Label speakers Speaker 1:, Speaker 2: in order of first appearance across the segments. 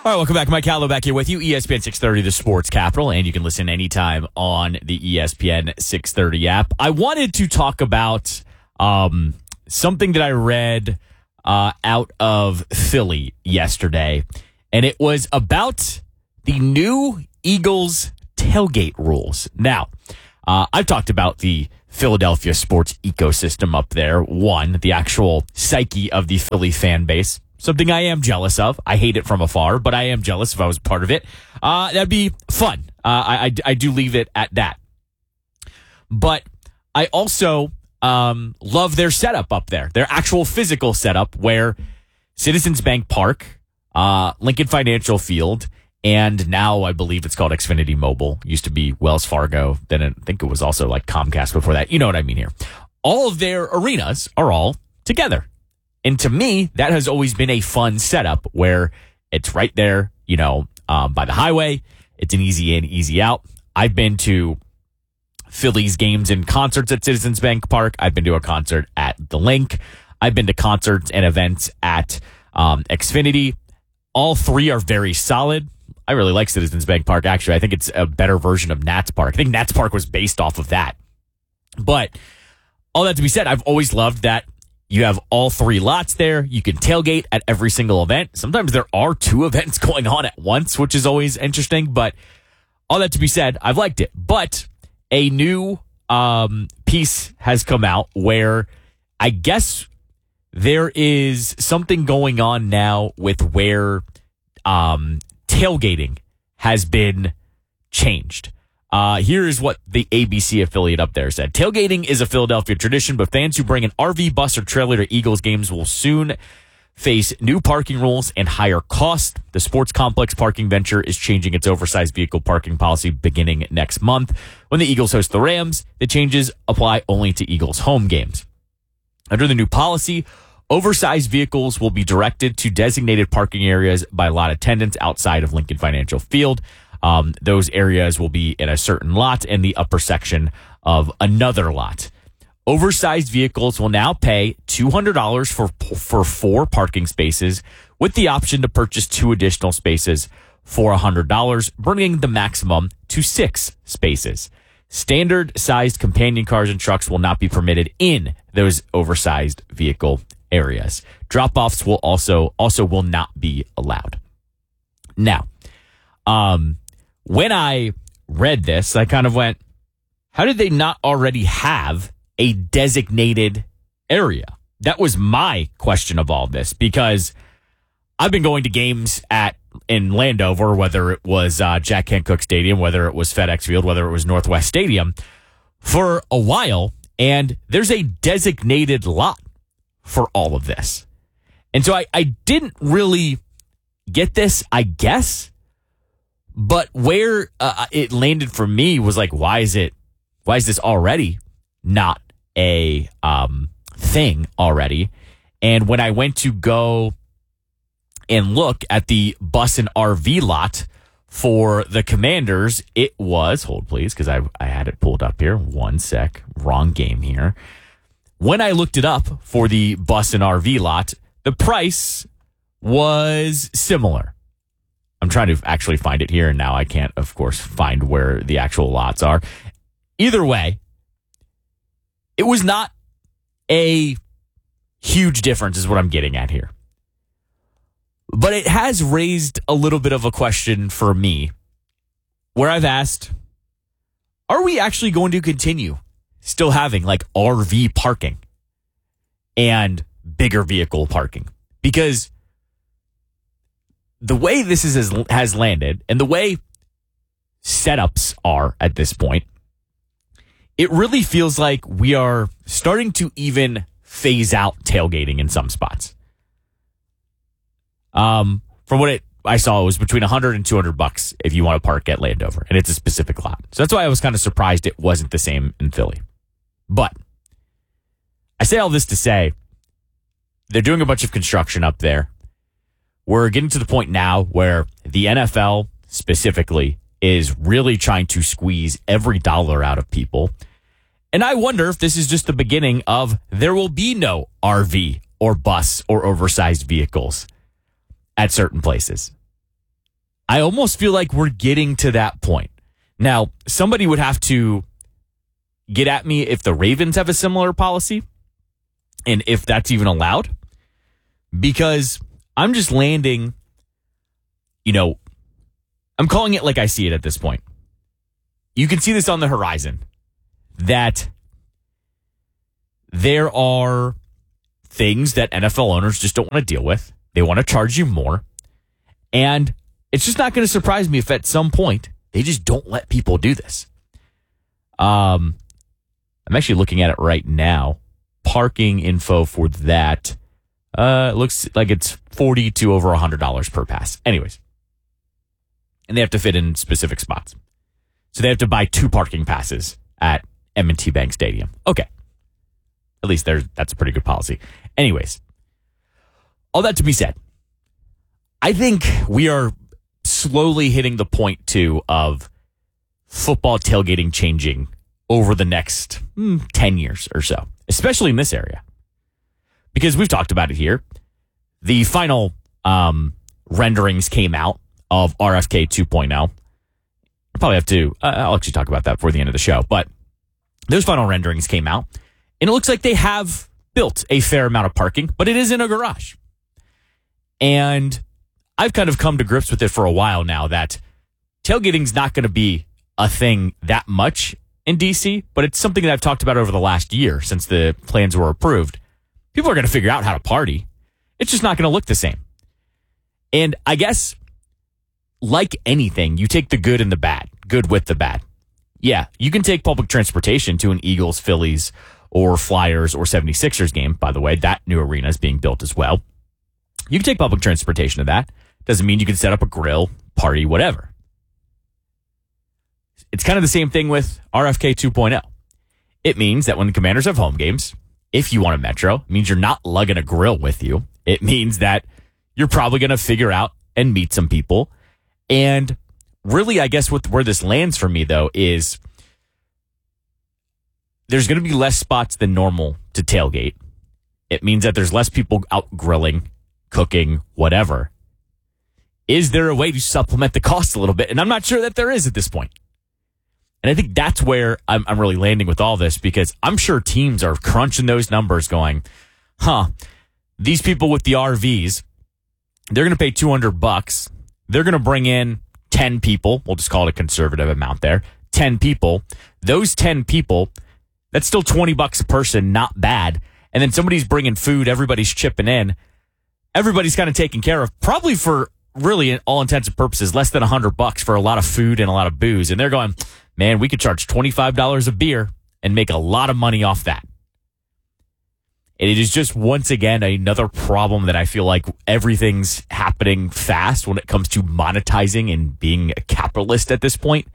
Speaker 1: All right, welcome back. Mike Callow back here with you. ESPN 630, the sports capital, and you can listen anytime on the ESPN 630 app. I wanted to talk about something that I read out of Philly yesterday, and it was about the new Eagles tailgate rules. Now, I've talked about the Philadelphia sports ecosystem up there. One, the actual psyche of the Philly fan base. Something I am jealous of. I hate it from afar, but I am jealous if I was part of it. That'd be fun. I do leave it at that. But I also love their setup up there, their actual physical setup where Citizens Bank Park, Lincoln Financial Field, and now I believe it's called Xfinity Mobile. Used to be Wells Fargo. Then I think it was also like Comcast before that. You know what I mean here. All of their arenas are all together. And to me, that has always been a fun setup where it's right there, by the highway. It's an easy in, easy out. I've been to Phillies games and concerts at Citizens Bank Park. I've been to a concert at the Link. I've been to concerts and events at Xfinity. All three are very solid. I really like Citizens Bank Park, actually. I think it's a better version of Nats Park. I think Nats Park was based off of that. But all that to be said, I've always loved that you have all three lots there. You can tailgate at every single event. Sometimes there are two events going on at once, which is always interesting. But all that to be said, I've liked it. But a new piece has come out where I guess there is something going on now with where tailgating has been changed. Here is what the ABC affiliate up there said. Tailgating is a Philadelphia tradition, but fans who bring an RV, bus, or trailer to Eagles games will soon face new parking rules and higher costs. The sports complex parking venture is changing its oversized vehicle parking policy beginning next month. When the Eagles host the Rams, the changes apply only to Eagles home games. Under the new policy, oversized vehicles will be directed to designated parking areas by lot attendants outside of Lincoln Financial Field. Those areas will be in a certain lot in the upper section of another lot. Oversized vehicles will now pay $200 for 4 parking spaces with the option to purchase 2 additional spaces for $100, bringing the maximum to 6 spaces. Standard-sized companion cars and trucks will not be permitted in those oversized vehicle areas. Drop-offs will also will not be allowed. Now, when I read this, I kind of went, how did they not already have a designated area? That was my question of all this, because I've been going to games in Landover, whether it was Jack Hancock Stadium, whether it was FedEx Field, whether it was Northwest Stadium, for a while, and there's a designated lot for all of this. And so I didn't really get this, I guess. But where it landed for me was like, why is this already not a thing already? And when I went to go and look at the bus and RV lot for the Commanders, it was, hold please, because I had it pulled up here. One sec, wrong game here. When I looked it up for the bus and RV lot, the price was similar. I'm trying to actually find it here, and now I can't, of course, find where the actual lots are. Either way, it was not a huge difference is what I'm getting at here. But it has raised a little bit of a question for me where I've asked, are we actually going to continue still having like RV parking and bigger vehicle parking? Because the way this has landed and the way setups are at this point, it really feels like we are starting to even phase out tailgating in some spots. From what I saw, it was between $100 and $200 if you want to park at Landover, and it's a specific lot. So that's why I was kind of surprised it wasn't the same in Philly. But I say all this to say they're doing a bunch of construction up there. We're getting to the point now where the NFL specifically is really trying to squeeze every dollar out of people. And I wonder if this is just the beginning of there will be no RV or bus or oversized vehicles at certain places. I almost feel like we're getting to that point. Now, somebody would have to get at me if the Ravens have a similar policy and if that's even allowed, because I'm just landing, I'm calling it like I see it at this point. You can see this on the horizon, that there are things that NFL owners just don't want to deal with. They want to charge you more. And it's just not going to surprise me if at some point they just don't let people do this. I'm actually looking at it right now. Parking info for that. It looks like it's $40 to over $100 per pass. Anyways. And they have to fit in specific spots. So they have to buy 2 parking passes at M&T Bank Stadium. Okay. At least that's a pretty good policy. Anyways. All that to be said, I think we are slowly hitting the point, too, of football tailgating changing over the next 10 years or so, especially in this area. Because we've talked about it here. The final renderings came out of RFK 2.0. I'll probably have to, I'll actually talk about that before the end of the show. But those final renderings came out, and it looks like they have built a fair amount of parking, but it is in a garage. And I've kind of come to grips with it for a while now that tailgating's not going to be a thing that much in DC, but it's something that I've talked about over the last year since the plans were approved. People are going to figure out how to party. It's just not going to look the same. And I guess, like anything, you take the good and the bad, good with the bad. Yeah, you can take public transportation to an Eagles, Phillies, or Flyers, or 76ers game. By the way, that new arena is being built as well. You can take public transportation to that. Doesn't mean you can set up a grill, party, whatever. It's kind of the same thing with RFK 2.0. It means that when the Commanders have home games, if you want a Metro, it means you're not lugging a grill with you. It means that you're probably going to figure out and meet some people. And really, I guess where this lands for me, though, is there's going to be less spots than normal to tailgate. It means that there's less people out grilling, cooking, whatever. Is there a way to supplement the cost a little bit? And I'm not sure that there is at this point. And I think that's where I'm really landing with all this, because I'm sure teams are crunching those numbers going, these people with the RVs, they're going to pay $200. They're going to bring in 10 people. We'll just call it a conservative amount there. 10 people. Those 10 people, that's still $20 a person, not bad. And then somebody's bringing food. Everybody's chipping in. Everybody's kind of taken care of, probably for really, in all intents and purposes, less than $100 for a lot of food and a lot of booze. And they're going, man, we could charge $25 a beer and make a lot of money off that. And it is just, once again, another problem that I feel like everything's happening fast when it comes to monetizing and being a capitalist at this point.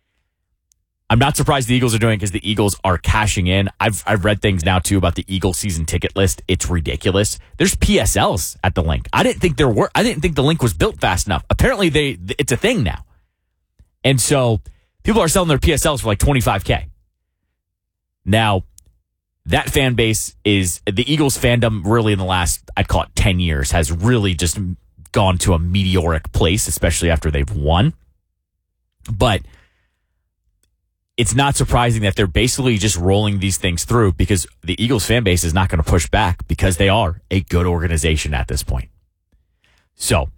Speaker 1: I'm not surprised the Eagles are doing it because the Eagles are cashing in. I've read things now, too, about the Eagles season ticket list. It's ridiculous. There's PSLs at the link. I didn't think the link was built fast enough. Apparently, it's a thing now. And so people are selling their PSLs for like $25K. Now, that fan base is, the Eagles fandom really in the last, I'd call it 10 years, has really just gone to a meteoric place, especially after they've won. But it's not surprising that they're basically just rolling these things through, because the Eagles fan base is not going to push back, because they are a good organization at this point. So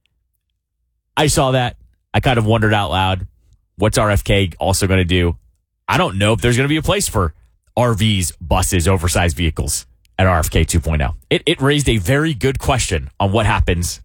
Speaker 1: I saw that. I kind of wondered out loud, what's RFK also going to do? I don't know if there's going to be a place for RVs, buses, oversized vehicles at RFK 2.0. It raised a very good question on what happens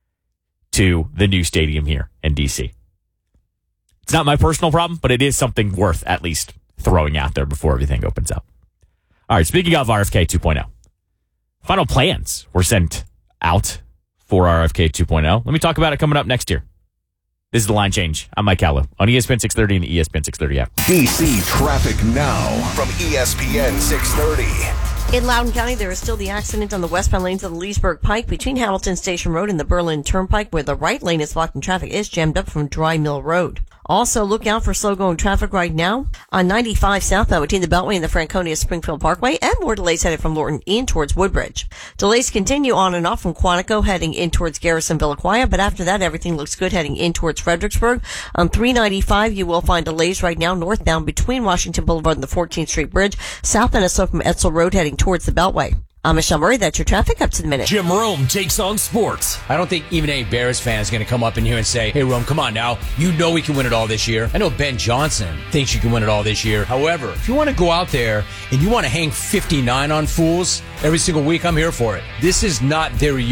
Speaker 1: to the new stadium here in DC. It's not my personal problem, but it is something worth at least throwing out there before everything opens up. All right, speaking of RFK 2.0, final plans were sent out for RFK 2.0. Let me talk about it coming up next year. This is The Line Change. I'm Mike Callow on ESPN 630 and the ESPN 630 app.
Speaker 2: DC traffic now from ESPN 630.
Speaker 3: In Loudoun County, there is still the accident on the westbound lanes of the Leesburg Pike between Hamilton Station Road and the Berlin Turnpike, where the right lane is blocked and traffic is jammed up from Dry Mill Road. Also, look out for slow-going traffic right now on 95 southbound between the Beltway and the Franconia-Springfield Parkway, and more delays headed from Lorton in towards Woodbridge. Delays continue on and off from Quantico heading in towards Garrison, Villaquia, but after that, everything looks good heading in towards Fredericksburg. On 395, you will find delays right now northbound between Washington Boulevard and the 14th Street Bridge, southbound is slow from Etzel Road heading towards the Beltway. I'm Michelle Murray. That's your traffic up to the minute.
Speaker 4: Jim Rome takes on sports.
Speaker 5: I don't think even any Bears fan is going to come up in here and say, hey, Rome, come on now. You know we can win it all this year. I know Ben Johnson thinks you can win it all this year. However, if you want to go out there and you want to hang 59 on fools every single week, I'm here for it. This is not their year.